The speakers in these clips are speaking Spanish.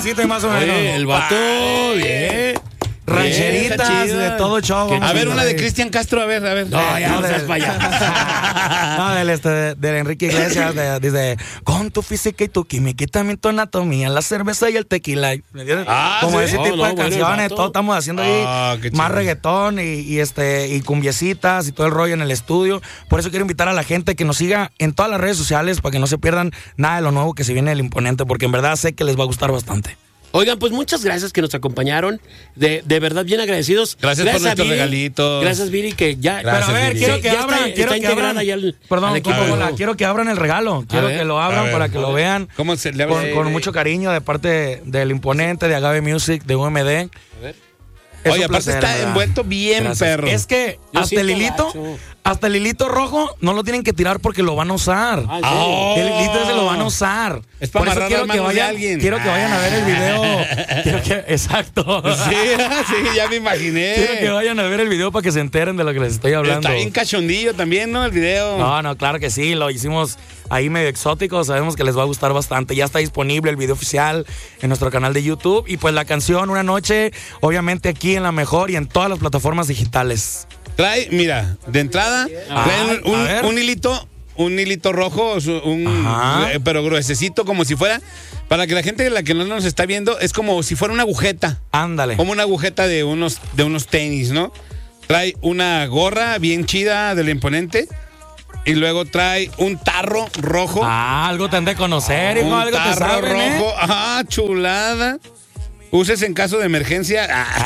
y más o menos. El vato, bien. Rancheritas, de todo show. A ver, una de Cristian Castro, a ver. No, ya no seas payaso. No, del Enrique Iglesias, dice, con tu física y tu química y también tu anatomía, la cerveza y el tequila. ¿Me entiendes? Como ese tipo de canciones, todo estamos haciendo ahí más reggaetón y cumbiecitas y todo el rollo en el estudio. Por eso quiero invitar a la gente que nos siga en todas las redes sociales para que no se pierdan nada de lo nuevo que se viene del Imponente, porque en verdad sé que les va a gustar bastante. Oigan, pues muchas gracias que nos acompañón. De verdad, bien agradecidos. Gracias por nuestros regalitos. Gracias, Viri, que ya. Gracias, pero a ver, quiero que abran. Perdón, quiero que abran el regalo. Quiero que lo abran para que lo vean. ¿Cómo se le abre? Con mucho cariño de parte del Imponente, de Agave Music, de UMD. A ver. Oye, aparte está envuelto bien, gracias, perro. Es que hasta el hilito rojo no lo tienen que tirar porque lo van a usar. El hilito ese lo van a usar. Es para amarrar las manos de alguien. Quiero que vayan a ver el video. Exacto. Sí, ya me imaginé. Quiero que vayan a ver el video para que se enteren de lo que les estoy hablando. Está bien cachondillo también, ¿no? El video. No, claro que sí. Lo hicimos ahí medio exótico. Sabemos que les va a gustar bastante. Ya está disponible el video oficial en nuestro canal de YouTube. Y pues la canción Una Noche, obviamente aquí en La Mejor y en todas las plataformas digitales. Trae, mira, de entrada, trae un hilito rojo, pero gruesecito, como si fuera, para que la gente la que no nos está viendo, es como si fuera una agujeta. Ándale. Como una agujeta de unos tenis, ¿no? Trae una gorra bien chida del Imponente. Y luego trae un tarro rojo. Algo te han de conocer, hijo, algo te saben, rojo. Chulada. Uses en caso de emergencia.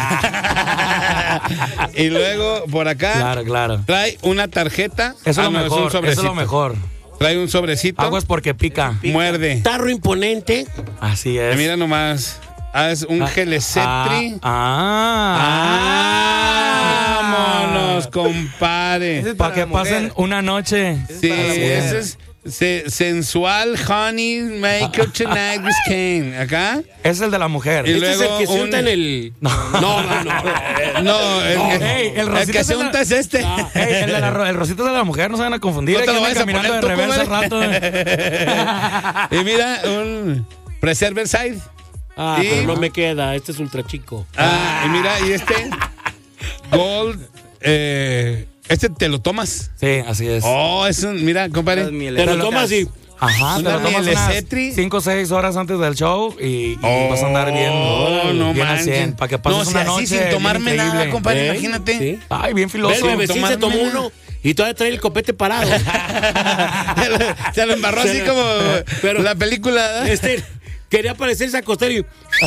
Y luego, por acá, claro. Trae una tarjeta. Eso es lo mejor. Trae un sobrecito. Aguas porque pica. Muerde. Tarro Imponente. Así es. Mira nomás. Es un Gelecetri. Vámonos, compadre. Para que pasen una noche. Sí, ese es sensual honey maker tonight with Kane. ¿Acá? Es el de la mujer. Y luego es el que se unta en el... el que se unta es este. El rosito es de la mujer, no se van a confundir. No te lo vayas a caminando poner de reversa rato. Y mira, un Preserver Side. Pero no me queda, este es ultra chico. Y mira, y este Gold, este te lo tomas. Sí, así es. Es un, mira, compadre. Te lo tomas y... Te lo tomas unas 5 o 6 horas antes del show y vas a andar bien, bien al 100, para que pases una noche sin tomarme nada, compadre, imagínate. ¿Sí? Ay, bien filoso. El bebecín se tomó uno y todavía trae el copete parado. Se lo embarró así como la película. Quería parecerse a Costello.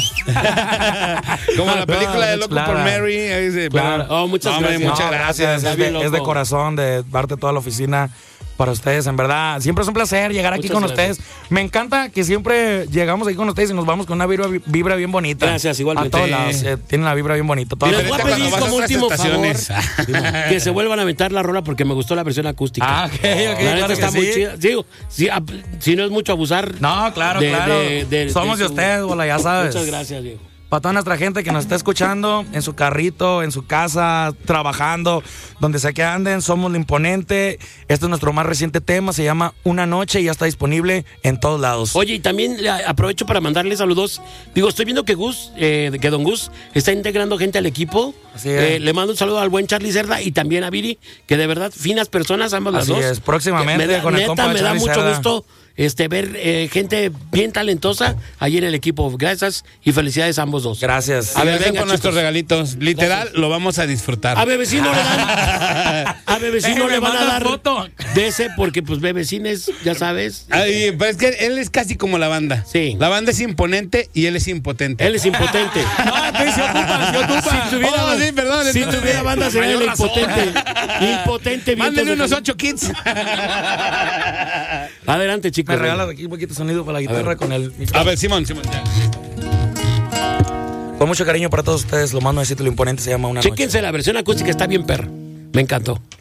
Como la película de Loco por Mary. Muchas gracias. Muchas gracias. Es de corazón de darte toda la oficina para ustedes, en verdad. Siempre es un placer llegar aquí con ustedes. Me encanta que siempre llegamos aquí con ustedes y nos vamos con una vibra bien bonita. Gracias, igualmente. A todos lados. Tienen la vibra bien bonita. Y les voy a pedir como último favor que se vuelvan a aventar la rola porque me gustó la versión acústica. La neta está muy chida. Digo, si no es mucho abusar. No, claro. Somos de ustedes, bola, ya sabes. Muchas gracias, viejo. Para toda nuestra gente que nos está escuchando en su carrito, en su casa, trabajando, donde sea que anden, somos el Imponente. Este es nuestro más reciente tema, se llama Una Noche y ya está disponible en todos lados. Oye, y también aprovecho para mandarle saludos. Digo, estoy viendo que Don Gus está integrando gente al equipo. Así es. Le mando un saludo al buen Charlie Cerda y también a Viri, que de verdad, finas personas, ambas las dos. Así es, próximamente con el compa de Charlie Cerda. Me da mucho gusto ver gente bien talentosa allí en el equipo. Gracias y felicidades a ambos dos. Gracias. A ver, venga con nuestros regalitos. Literal, gracias. Lo vamos a disfrutar. A Bebecino le dan. A Bebecino le van a dar foto de ese porque pues Bebecín es, ya sabes. Pero es que él es casi como la banda. Sí. La banda es imponente y él es impotente. Él es impotente. Se ocupa. Si tuviera banda sería el impotente. Impotente. Mándenle unos 8 kits. Adelante, chicos. Me regalas aquí un poquito de sonido para la guitarra con el micrófono. A ver, Simón. Con mucho cariño para todos ustedes, lo mando a decirte, lo Imponente se llama Una Noche. Chéquense, la versión acústica está bien perra. Me encantó.